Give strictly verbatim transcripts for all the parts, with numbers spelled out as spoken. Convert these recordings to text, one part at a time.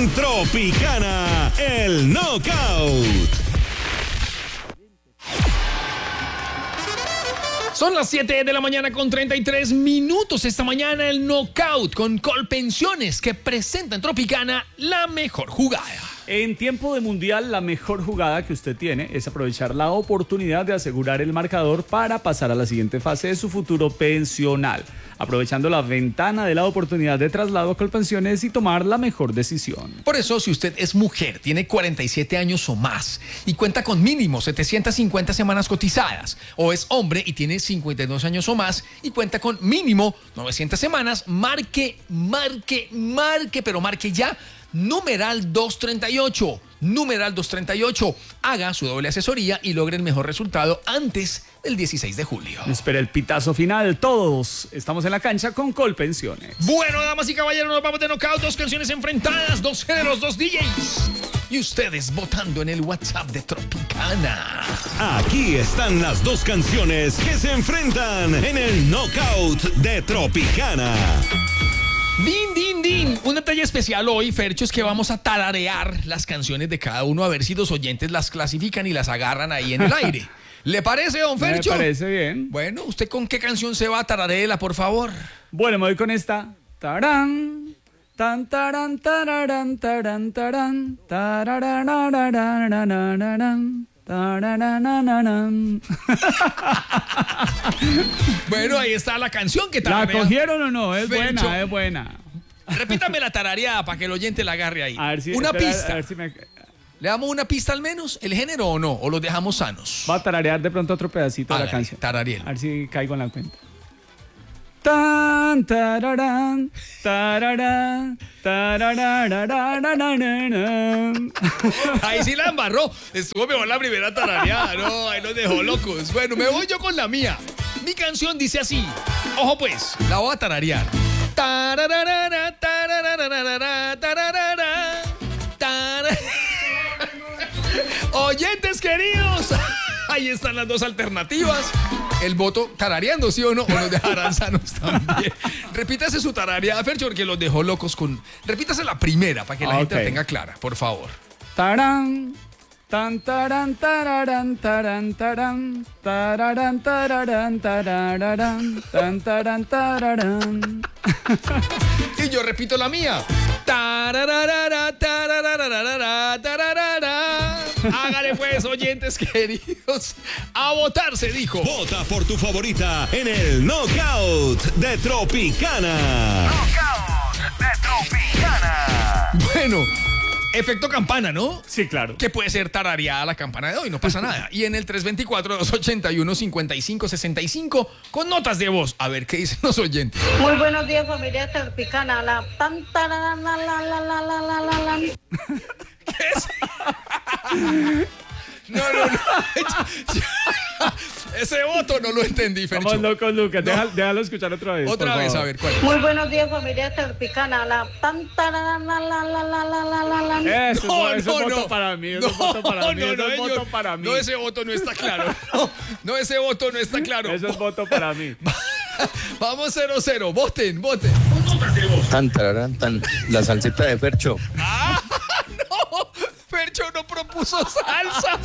en Tropicana, el Knockout. Son las siete de la mañana con treinta y tres minutos. Esta mañana el Knockout con Colpensiones, que presenta en Tropicana la mejor jugada. En tiempo de mundial, la mejor jugada que usted tiene es aprovechar la oportunidad de asegurar el marcador para pasar a la siguiente fase de su futuro pensional, aprovechando la ventana de la oportunidad de traslado a Colpensiones y tomar la mejor decisión. Por eso, si usted es mujer, tiene cuarenta y siete años o más y cuenta con mínimo setecientas cincuenta semanas cotizadas, o es hombre y tiene cincuenta y dos años o más y cuenta con mínimo novecientas semanas, marque, marque, marque, pero marque ya numeral doscientos treinta y ocho, numeral doscientos treinta y ocho. Haga su doble asesoría y logre el mejor resultado antes del dieciséis de julio. Espera el pitazo final. Todos estamos en la cancha con Colpensiones. Bueno, damas y caballeros, nos vamos de knockout. Dos canciones enfrentadas, dos géneros, dos D Js. Y ustedes votando en el WhatsApp de Tropicana. Aquí están las dos canciones que se enfrentan en el Knockout de Tropicana. Din, din, din. Un detalle especial hoy, Fercho, es que vamos a tararear las canciones de cada uno, a ver si los oyentes las clasifican y las agarran ahí en el aire. ¿Le parece, don Fercho? Me parece bien. Bueno, ¿usted con qué canción se va? Tararéela, por favor. Bueno, me voy con esta. Tarán, tan, tarán, tararán, tarán, tarán, tarararararararararán. Bueno, ahí está la canción que tararea. tararea. ¿La cogieron o no? Es Fercho. buena, es buena. Repítame la tarareada para que el oyente la agarre ahí. A ver si, una espera, pista. A ver si me... ¿Le damos una pista al menos? ¿El género o no? ¿O los dejamos sanos? Va a tararear de pronto otro pedacito Hágale, de la canción. Tarariel. A ver si caigo en la cuenta. Tan, tararán, tararán, tararararararararán. Ahí sí la embarró. Estuvo mejor la primera tarareada, no, ahí nos dejó locos. Bueno, me voy yo con la mía. Mi canción dice así. Ojo pues, la voy a tararear. Tararara, tararara, tararara, tararara. Oyentes queridos, ahí están las dos alternativas. El voto tarareando, ¿sí o no? O nos dejarán sanos también. Repítase su tarareada, Fercho, porque los dejó locos con... Repítase la primera para que la Ah, gente okay. la tenga clara, por favor. Tarán, tan, tarán, tararán, tarán, tarán, tararán, tararán, tararán, tan, tarán, tararán. Y yo repito la mía. Tararara, tararara, tararara. Hágale pues, oyentes queridos. A votar, se dijo. Vota por tu favorita en el Knockout de Tropicana. Knockout de Tropicana. Bueno, efecto campana, ¿no? Sí, claro. Que puede ser tarareada la campana de hoy, no pasa nada. Y en el tres dos cuatro, dos ocho uno, cinco cinco seis cinco con notas de voz. A ver qué dicen los oyentes. Muy buenos días, familia Tropicana. La tan, tarán, la, la, la, la, la, la, la, la. ¿Qué es? No, no, no. Ese voto no lo entendí, Fercho. Vamos locos, Lucas. No. Déjalo, déjalo escuchar otra vez. Otra vez, favor. a ver, ¿cuál? Muy buenos días, familia Tropicana. La tan, tarán, la, la, la, la, la, la, la, la. Eso, No, eso no, es voto no. para mí. Eso No, es voto para mí. no, Eso no, es ellos- voto para mí. No, ese voto no está claro. No, no, ese voto no está claro. Eso es voto para mí. Vamos cero cero. Voten, voten. Tan, tararán, tan, la salsita de Fercho. ¡Ah! ¡No! Fercho no propuso salsa.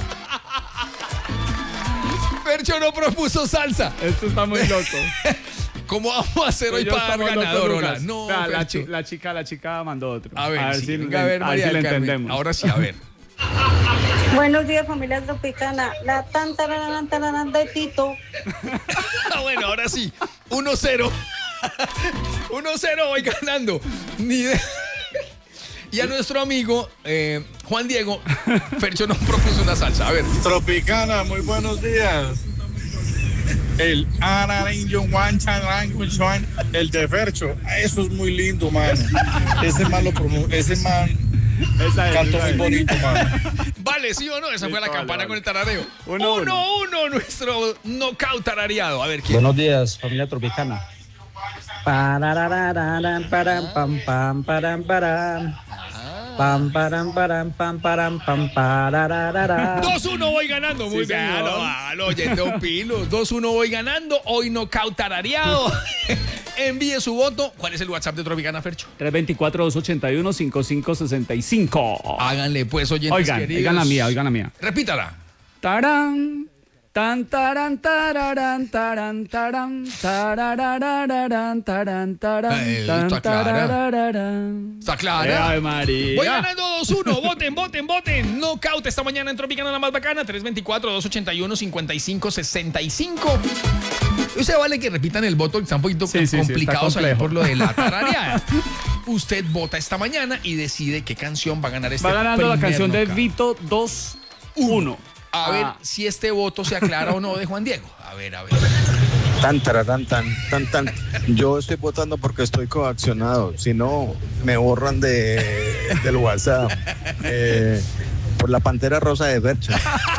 Fercho no propuso salsa. Esto está muy loco. ¿Cómo vamos a hacer hoy Yo para dar estamos locos, ganador, Lucas. Hola? No, Vea, la, Fercho. chi- la chica, la chica mandó otro. A ver, sí, si, venga a ver, María si del le Carmen. entendemos. Ahora sí, a ver. Buenos días, familia Tropicana. La tan, tarán, tarán de Tito. Ah, bueno, ahora sí. uno cero. uno cero voy ganando. Ni idea. Y a nuestro amigo eh, Juan Diego, Fercho nos propuso una salsa. A ver. Tropicana, muy buenos días. El Anarinjo Wanchan, el de Fercho, eso es muy lindo, mano. Ese man lo promu- ese man Esa es, cantó esa muy es. bonito, mano. Vale, ¿sí o no? Esa fue la vale, campana vale. con el tarareo. Uno, uno, uno, nuestro knockout tarareado. A ver, ¿quién? Buenos días, familia Tropicana. Pararararán, param, pam, pam, param, param. Pam, param, param, pam, param, pam, parararara. dos uno voy ganando. Muy Sí, bien. señor. Lo, lo oyendo Pilos. dos uno voy ganando. Hoy knockout tarareado. envíe su voto. ¿Cuál es el WhatsApp de Tropicana, Fercho? tres dos cuatro, dos ocho uno, cinco cinco seis cinco. Háganle pues, oyentes Oigan, queridos. oigan la mía, oigan la mía. Repítala. Tarán, tan, tarán, tararán, tarán, tarán, tarararararán, tarán, tarán, Eh, tan, está clara. tararararán. Está clara. Ay, María. Voy ganando dos uno. Voten, voten, voten. Knockout esta mañana en Tropicana, la más bacana. tres dos cuatro, dos ocho uno, cinco cinco seis cinco. O sea, vale que repitan el voto, que está un poquito Sí, sí, sí, complicado está saber complejo. por lo de la tarareada. Usted vota esta mañana y decide qué canción va a ganar este Va ganando la primer canción de knockout. Vito dos uno. A ver Ah. si este voto se aclara o no de Juan Diego. A ver, a ver. Tan, tararán, tan, tan, tan. Yo estoy votando porque estoy coaccionado. Si no, me borran de, del WhatsApp. Eh, por la Pantera Rosa de Fercho.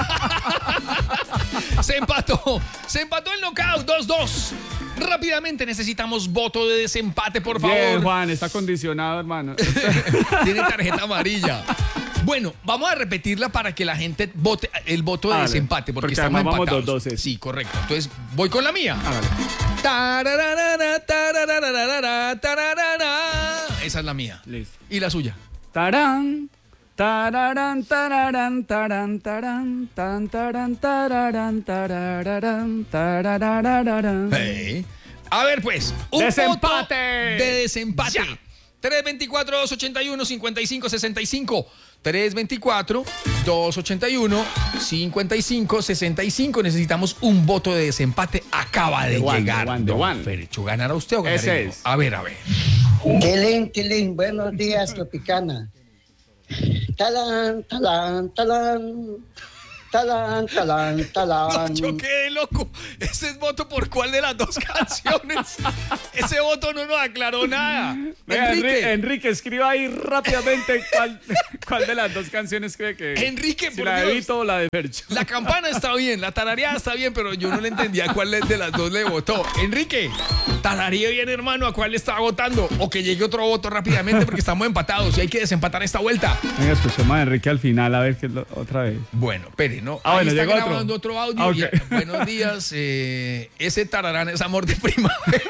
Se empató. Se empató el knockout. dos dos. Rápidamente necesitamos voto de desempate, por favor. Bien, Juan, está condicionado, hermano. Tiene tarjeta amarilla. Bueno, vamos a repetirla para que la gente vote el voto de Hágale, desempate, porque, porque estamos además vamos empatados. dos dos, es. Sí, correcto. Entonces, voy con la mía. Hágale. Tarararara, tarararara, tararara. Esa es la mía. Listo. ¿Y la suya? Tarán, tararán, tararán, tarán, tarán, tan, tarán, tararán, tarararán, tararararán. Hey. A ver, pues. Un ¡Desempate! voto de desempate. Ya. tres dos cuatro, dos ocho uno, cinco cinco seis cinco. tres dos cuatro, dos ocho uno, cinco cinco seis cinco. Necesitamos un voto de desempate. Acaba de The one, llegar. the one, the Don one. Fercho, ¿ganará usted o ganaré Ese yo? es. A ver, a ver. Tilín, Tilín, buenos días, Tropicana. Talán, talán, talán. Talán, talán, No, talán. yo quedé loco. Ese es voto por cuál de las dos canciones. Ese voto no nos aclaró nada. Vea, Enrique. Enrique. Enrique, escriba ahí rápidamente cuál, cuál de las dos canciones cree que Enrique, si por la de Dios. Vito o la de Fercho. La campana está bien, la tarareada está bien, pero yo no le entendía cuál de las dos le votó. Enrique, tararee bien, hermano, a cuál le estaba votando. O que llegue otro voto rápidamente porque estamos empatados y hay que desempatar esta vuelta. Venga, escuchemos a Enrique al final, a ver qué es lo, otra vez. Bueno, espere, ¿no? Ah, Ahí bueno, está llegó otro. grabando otro, audio. Ah, ok. Y- buenos días, eh, ese tararán es amor de primavera.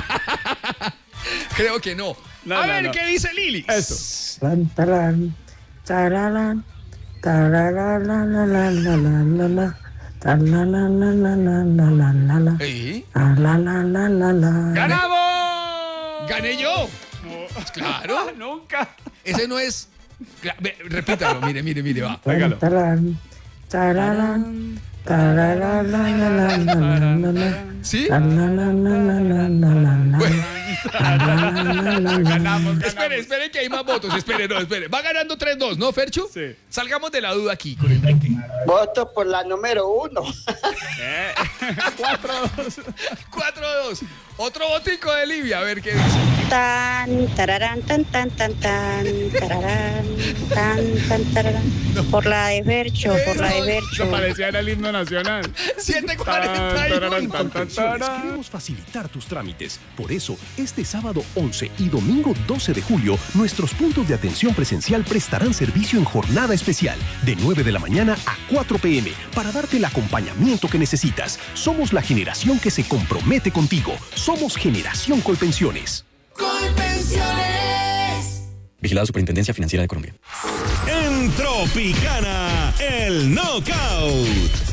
Creo que no. No, a no, ver, no. ¿qué dice Lili? Eso. Talán, talán, tararán, tararararararararara, talalalalalalalalala, ¿Eh? talalalalalala. ¡Ganamos! ¡Gané yo! Claro. Nunca. Ese no es... Cla- ve, Repítalo, mire, mire, mire, va. Hágalo. Talán, tararán, tarararararararara, ¿Sí? talalalalalala. Bueno, Ganamos, espere, espere que hay más votos. Espere, no, espere. Va ganando tres dos, ¿no, Ferchu? Sí. Salgamos de la duda aquí con Enrique. Voto por la número uno. Cuatro, dos. cuatro dos. Otro votico de Livia, a ver qué dice. Tan, tararán, tan, tan, tan, tan, tararán, tan, tan, tararán. Por la de Fercho, por la de Se Fercho. parecía era el himno nacional. siete Tan, cuarenta y tararán, uno. tan, tan, tarán. Queremos facilitar tus trámites. Por eso, este sábado once y domingo doce de julio, nuestros puntos de atención presencial prestarán servicio en jornada especial, de nueve de la mañana a cuatro p m, para darte el acompañamiento que necesitas. Somos la generación que se compromete contigo. Somos Generación Colpensiones. Vigilado Superintendencia Financiera de Colombia. En Tropicana, el Knockout.